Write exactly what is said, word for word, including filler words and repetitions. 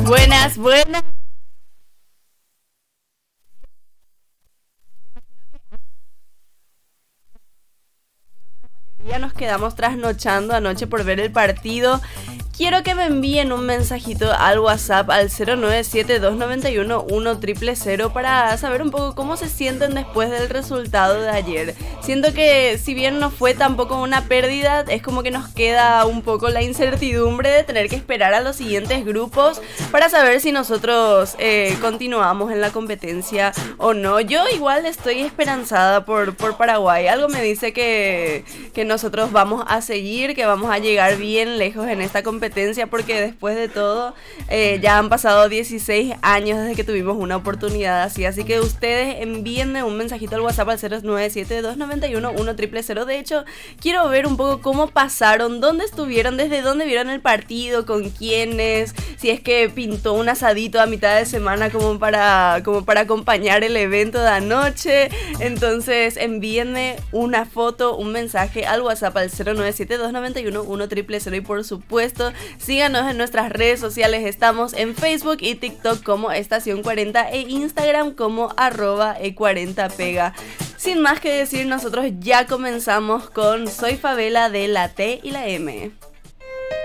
Buenas, buenas. Ya nos quedamos trasnochando anoche por ver el partido. Quiero que me envíen un mensajito al WhatsApp al cero nueve siete dos nueve uno uno cero cero cero para saber un poco cómo se sienten después del resultado de ayer. Siento que si bien no fue tampoco una pérdida, es como que nos queda un poco la incertidumbre de tener que esperar a los siguientes grupos para saber si nosotros eh, continuamos en la competencia o no. Yo igual estoy esperanzada por, por Paraguay. Algo me dice que, que nosotros vamos a seguir, que vamos a llegar bien lejos en esta competencia. Porque después de todo eh, ya han pasado dieciséis años desde que tuvimos una oportunidad así, así que ustedes envíenme un mensajito al WhatsApp al cero nueve siete dos nueve uno uno cero cero cero. De hecho, quiero ver un poco cómo pasaron, dónde estuvieron, desde dónde vieron el partido, con quiénes, si es que pintó un asadito a mitad de semana como para, como para acompañar el evento de anoche. Entonces envíenme una foto, un mensaje al WhatsApp al cero nueve siete dos nueve uno uno cero cero cero y por supuesto síganos en nuestras redes sociales. Estamos en Facebook y TikTok como Estación cuarenta e Instagram como arroba e cuarenta pega. Sin más que decir, nosotros ya comenzamos con Soy Favela de la T y la M.